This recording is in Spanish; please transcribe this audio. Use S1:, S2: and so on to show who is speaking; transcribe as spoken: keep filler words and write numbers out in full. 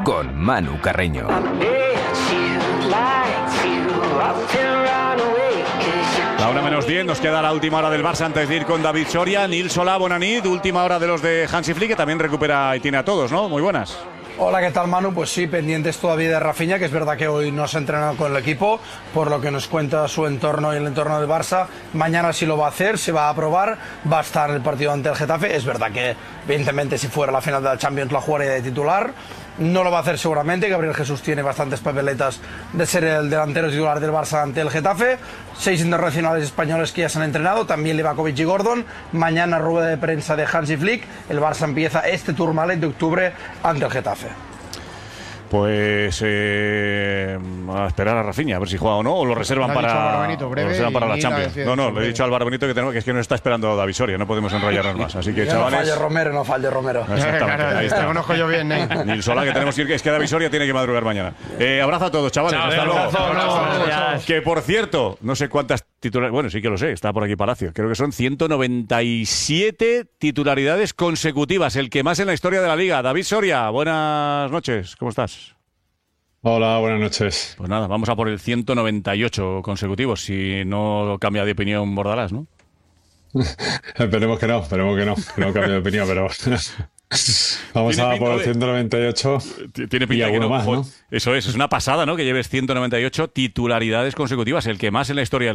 S1: con Manu Carreño.
S2: La una menos diez, nos queda la última hora del Barça antes de ir con David Soria. Nil Solà, bona nit, última hora de los de Hansi Flick, que también recupera y tiene a todos, ¿no? Muy buenas.
S3: Hola, ¿qué tal, Manu? Pues sí, pendientes todavía de Rafinha, que es verdad que hoy no se ha entrenado con el equipo, por lo que nos cuenta su entorno y el entorno del Barça. Mañana sí lo va a hacer, se va a probar, va a estar en el partido ante el Getafe. Es verdad que, evidentemente, si fuera la final de la Champions la jugaría de titular. No lo va a hacer seguramente. Gabriel Jesús tiene bastantes papeletas de ser el delantero titular del Barça ante el Getafe. Seis internacionales españoles que ya se han entrenado, también Livakovic y Gordon. Mañana rueda de prensa de Hansi Flick. El Barça empieza este Tourmalet de octubre ante el Getafe.
S2: Pues eh, a esperar a Rafinha, a ver si juega o no, o lo reservan para,
S4: Benito, breve,
S2: lo reservan para la Champions. No, no, le he dicho a Álvaro Benito que, tenemos, que es que nos está esperando David Soria, no podemos enrollarnos más. Así que,
S3: ya
S2: chavales.
S3: No falle Romero, no falle Romero.
S2: Exactamente,
S4: claro,
S2: ahí está.
S4: Te conozco yo bien, ¿eh?
S2: Nil Solà, que tenemos que ir, que es que David Soria tiene que madrugar mañana. Eh, abrazo a todos, chavales.
S5: Chao,
S2: hasta luego.
S5: abrazo, abrazo.
S2: Que por cierto, no sé cuántas titularidades. Bueno, sí que lo sé, está por aquí Palacio. Creo que son ciento noventa y siete titularidades consecutivas, el que más en la historia de la Liga. David Soria, buenas noches, ¿cómo estás?
S6: Hola, buenas noches.
S2: Pues nada, vamos a por el ciento noventa y ocho consecutivos, si no cambia de opinión Bordalás, ¿no?
S6: Esperemos que no, esperemos que no, que no cambie de opinión, pero vamos a por el ciento noventa y ocho.
S2: Tiene pinta
S6: y
S2: que no,
S6: más, ¿no?
S2: Eso es, es una pasada, ¿no? Que lleves ciento noventa y ocho titularidades consecutivas, el que más en la historia de la